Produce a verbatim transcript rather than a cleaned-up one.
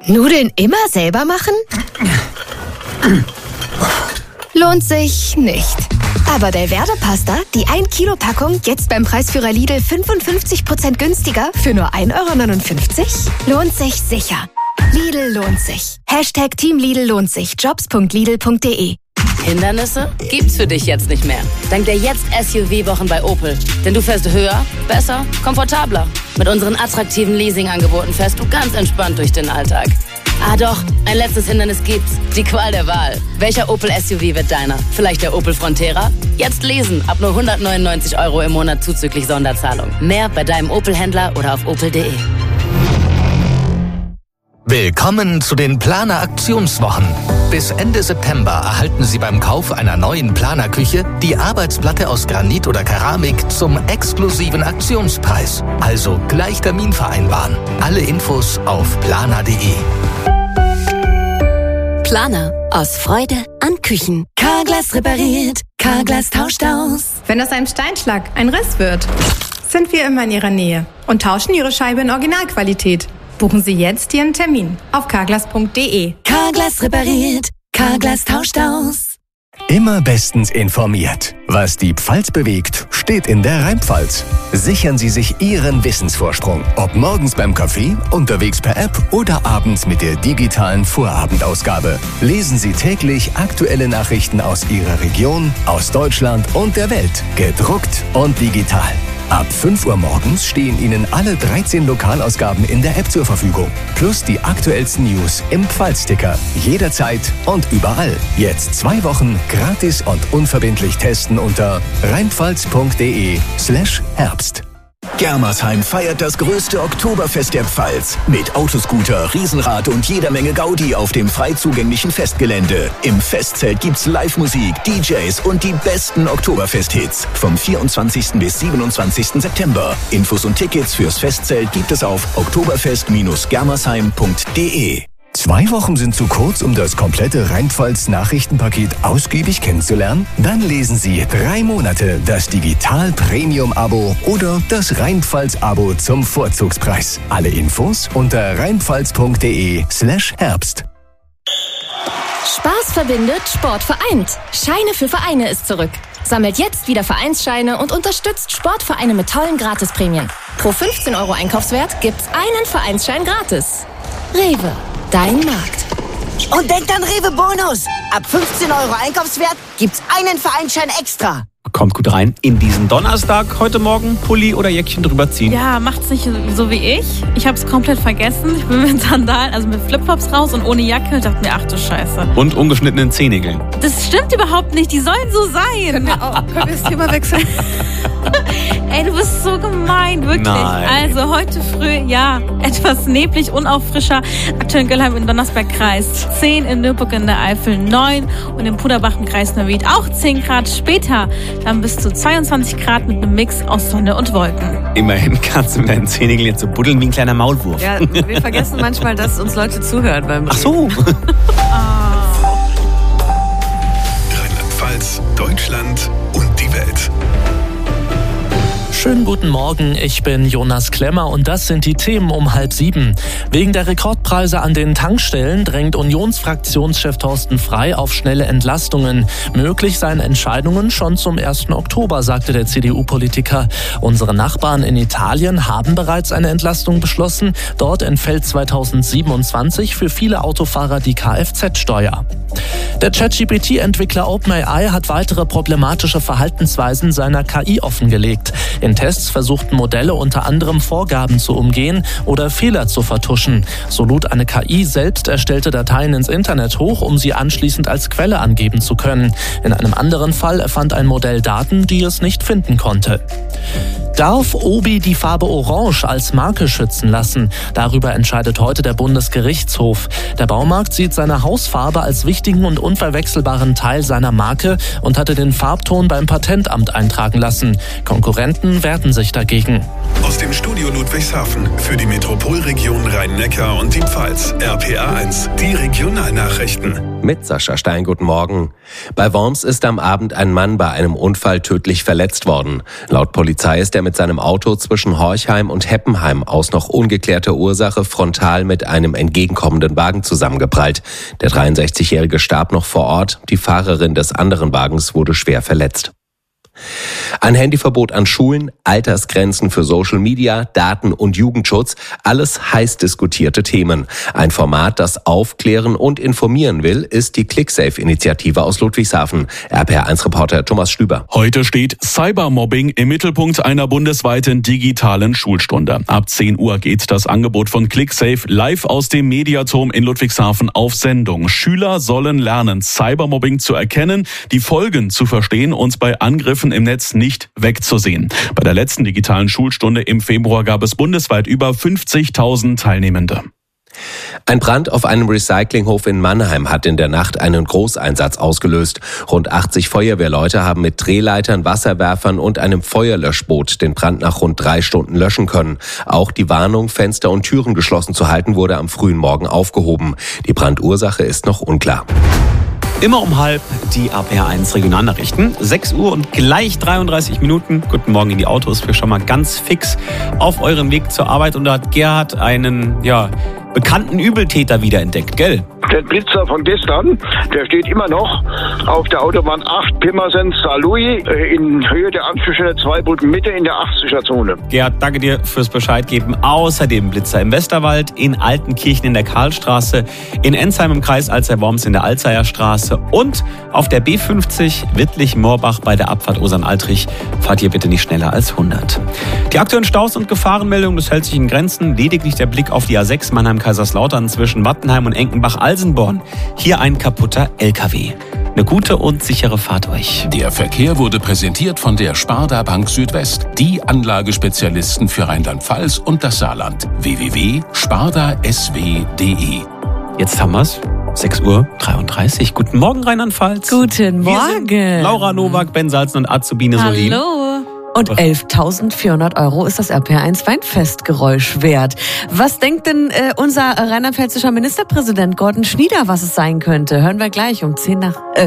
Nudeln immer selber machen? Lohnt sich nicht. Aber Belverde-Pasta, die ein Kilo Packung, jetzt beim Preisführer Lidl fünfundfünfzig Prozent günstiger für nur ein Euro neunundfünfzig? Lohnt sich sicher. Lidl lohnt sich. Hashtag Team Lidl lohnt sich. Jobs punkt lidl punkt de. Hindernisse gibt's für dich jetzt nicht mehr. Dank der Jetzt S U V-Wochen bei Opel. Denn du fährst höher, besser, komfortabler. Mit unseren attraktiven Leasingangeboten fährst du ganz entspannt durch den Alltag. Ah doch, ein letztes Hindernis gibt's. Die Qual der Wahl. Welcher Opel S U V wird deiner? Vielleicht der Opel Frontera? Jetzt lesen, ab nur hundertneunundneunzig Euro im Monat zuzüglich Sonderzahlung. Mehr bei deinem Opel-Händler oder auf opel punkt de. Willkommen zu den Planer-Aktionswochen. Bis Ende September erhalten Sie beim Kauf einer neuen Planerküche die Arbeitsplatte aus Granit oder Keramik zum exklusiven Aktionspreis. Also gleich Termin vereinbaren. Alle Infos auf planer punkt de. Planer. Aus Freude an Küchen. Carglass repariert. Carglass tauscht aus. Wenn aus einem Steinschlag ein Riss wird, sind wir immer in Ihrer Nähe und tauschen Ihre Scheibe in Originalqualität. Buchen Sie jetzt Ihren Termin auf carglass punkt de. Carglass repariert. Carglass tauscht aus. Immer bestens informiert. Was die Pfalz bewegt, steht in der Rheinpfalz. Sichern Sie sich Ihren Wissensvorsprung. Ob morgens beim Kaffee, unterwegs per App oder abends mit der digitalen Vorabendausgabe. Lesen Sie täglich aktuelle Nachrichten aus Ihrer Region, aus Deutschland und der Welt. Gedruckt und digital. Ab fünf Uhr morgens stehen Ihnen alle dreizehn Lokalausgaben in der App zur Verfügung. Plus die aktuellsten News im Pfalzticker. Jederzeit und überall. Jetzt zwei Wochen gratis und unverbindlich testen unter rheinpfalz punkt de slash Herbst. Germersheim feiert das größte Oktoberfest der Pfalz. Mit Autoscooter, Riesenrad und jeder Menge Gaudi auf dem frei zugänglichen Festgelände. Im Festzelt gibt's Live-Musik, D Js und die besten Oktoberfest-Hits. Vom vierundzwanzigsten bis siebenundzwanzigsten September. Infos und Tickets fürs Festzelt gibt es auf oktoberfest Bindestrich germersheim punkt de. Zwei Wochen sind zu kurz, um das komplette Rheinpfalz-Nachrichtenpaket ausgiebig kennenzulernen? Dann lesen Sie drei Monate das Digital-Premium-Abo oder das Rheinpfalz-Abo zum Vorzugspreis. Alle Infos unter rheinpfalz punkt de slash Herbst. Spaß verbindet, Sport vereint. Scheine für Vereine ist zurück. Sammelt jetzt wieder Vereinsscheine und unterstützt Sportvereine mit tollen Gratisprämien. Pro fünfzehn Euro Einkaufswert gibt's einen Vereinsschein gratis. Rewe. Dein Markt. Und denkt an Rewe Bonus. Ab fünfzehn Euro Einkaufswert gibt's einen Vereinsschein extra. Kommt gut rein in diesen Donnerstag. Heute Morgen Pulli oder Jäckchen drüber ziehen. Ja, macht's nicht so wie ich. Ich hab's komplett vergessen. Ich bin mit Sandalen, also mit Flipflops raus und ohne Jacke und dachte mir, ach du Scheiße. Und ungeschnittenen Zehennägeln. Das stimmt überhaupt nicht. Die sollen so sein. Können wir, auch, können wir das Thema wechseln? Ey, du bist so gemein, wirklich. Nein. Also heute früh, ja, etwas neblig, unauffrischer. Aktuell in Göllheim im Donnersbergkreis zehn, in Nürburg in der Eifel neun und im Puderbach im Kreis Neuwied auch zehn Grad. Später dann bis zu zweiundzwanzig Grad mit einem Mix aus Sonne und Wolken. Immerhin kannst du mit deinen Zehennägeln jetzt so buddeln wie ein kleiner Maulwurf. Ja, wir vergessen manchmal, dass uns Leute zuhören beim Reden. Ach so. Rheinland-Pfalz, Deutschland und die Welt. Schönen guten Morgen, ich bin Jonas Klemmer und das sind die Themen um halb sieben. Wegen der Rekordpreise an den Tankstellen drängt Unionsfraktionschef Thorsten Frey auf schnelle Entlastungen. Möglich seien Entscheidungen schon zum ersten Oktober, sagte der C D U-Politiker. Unsere Nachbarn in Italien haben bereits eine Entlastung beschlossen. Dort entfällt zweitausendsiebenundzwanzig für viele Autofahrer die Kfz-Steuer. Der ChatGPT-Entwickler OpenAI hat weitere problematische Verhaltensweisen seiner K I offengelegt. In Tests versuchten Modelle unter anderem Vorgaben zu umgehen oder Fehler zu vertuschen. So lud eine K I selbst erstellte Dateien ins Internet hoch, um sie anschließend als Quelle angeben zu können. In einem anderen Fall erfand ein Modell Daten, die es nicht finden konnte. Darf Obi die Farbe Orange als Marke schützen lassen? Darüber entscheidet heute der Bundesgerichtshof. Der Baumarkt sieht seine Hausfarbe als wichtigen und unverwechselbaren Teil seiner Marke und hatte den Farbton beim Patentamt eintragen lassen. Konkurrenten wehrten sich dagegen. Aus dem Studio Ludwigshafen für die Metropolregion Rhein-Neckar und die Pfalz. R P A eins, die Regionalnachrichten. Mit Sascha Stein, guten Morgen. Bei Worms ist am Abend ein Mann bei einem Unfall tödlich verletzt worden. Laut Polizei ist er mit seinem Auto zwischen Horchheim und Heppenheim aus noch ungeklärter Ursache frontal mit einem entgegenkommenden Wagen zusammengeprallt. Der dreiundsechzigjährige starb noch vor Ort. Die Fahrerin des anderen Wagens wurde schwer verletzt. Ein Handyverbot an Schulen, Altersgrenzen für Social Media, Daten- und Jugendschutz, alles heiß diskutierte Themen. Ein Format, das aufklären und informieren will, ist die ClickSafe-Initiative aus Ludwigshafen. R P R eins Reporter Thomas Stüber. Heute steht Cybermobbing im Mittelpunkt einer bundesweiten digitalen Schulstunde. Ab zehn Uhr geht das Angebot von ClickSafe live aus dem Mediaturm in Ludwigshafen auf Sendung. Schüler sollen lernen, Cybermobbing zu erkennen, die Folgen zu verstehen und bei Angriffen im Netz nicht wegzusehen. Bei der letzten digitalen Schulstunde im Februar gab es bundesweit über fünfzigtausend Teilnehmende. Ein Brand auf einem Recyclinghof in Mannheim hat in der Nacht einen Großeinsatz ausgelöst. Rund achtzig Feuerwehrleute haben mit Drehleitern, Wasserwerfern und einem Feuerlöschboot den Brand nach rund drei Stunden löschen können. Auch die Warnung, Fenster und Türen geschlossen zu halten, wurde am frühen Morgen aufgehoben. Die Brandursache ist noch unklar. Immer um halb die A P R eins Regionalnachrichten. sechs Uhr und gleich dreiunddreißig Minuten. Guten Morgen in die Autos. Wir schon mal ganz fix auf eurem Weg zur Arbeit. Und da hat Gerhard einen, ja, bekannten Übeltäter wiederentdeckt, gell? Der Blitzer von gestern, der steht immer noch auf der Autobahn acht Pirmasens-Saarlouis in Höhe der Anschlussstelle Zweibrücken Mitte in der achtziger-Zone. Gerhard, danke dir fürs Bescheid geben. Außerdem Blitzer im Westerwald, in Altenkirchen in der Karlstraße, in Ensheim im Kreis Alzey-Worms in der Alzeyer Straße und auf der B fünfzig Wittlich-Moorbach bei der Abfahrt Osern-Altrich. Fahrt hier bitte nicht schneller als hundert. Die aktuellen Staus und Gefahrenmeldungen, das hält sich in Grenzen. Lediglich der Blick auf die A sechs Mannheim-Kaiserslautern zwischen Wattenheim und Enkenbach-Alsenborn. Hier ein kaputter L K W. Eine gute und sichere Fahrt euch. Der Verkehr wurde präsentiert von der Sparda Bank Südwest, die Anlagespezialisten für Rheinland-Pfalz und das Saarland. w w w punkt sparda s w punkt d e. Jetzt haben wir's. sechs Uhr dreiunddreißig. Guten Morgen, Rheinland-Pfalz. Guten Morgen. Laura Nowak, Ben Salzen und Azubine Solin. Hallo. Und elftausendvierhundert Euro ist das R P R eins Weinfestgeräusch wert. Was denkt denn äh, unser rheinland-pfälzischer Ministerpräsident Gordon Schnieder, was es sein könnte? Hören wir gleich um zehn nach... Äh,